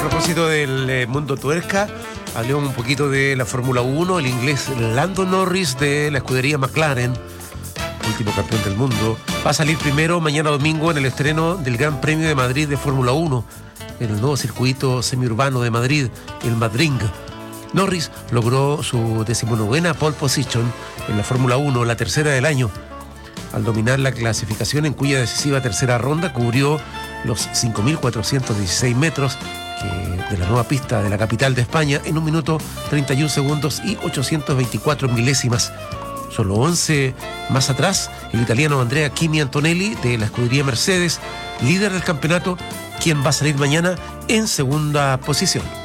propósito del mundo tuerca, hablemos un poquito de la Fórmula 1, el inglés Lando Norris de la escudería McLaren, último campeón del mundo, va a salir primero mañana domingo en el estreno del Gran Premio de Madrid de Fórmula 1, en el nuevo circuito semiurbano de Madrid, el Madring. Norris logró su 19ª pole position en la Fórmula 1, la tercera del año, al dominar la clasificación en cuya decisiva tercera ronda cubrió los 5.416 metros de la nueva pista de la capital de España en 1 minuto 31 segundos y 824 milésimas. Solo 11 más atrás, el italiano Andrea Kimi Antonelli de la escudería Mercedes, líder del campeonato, quien va a salir mañana en segunda posición.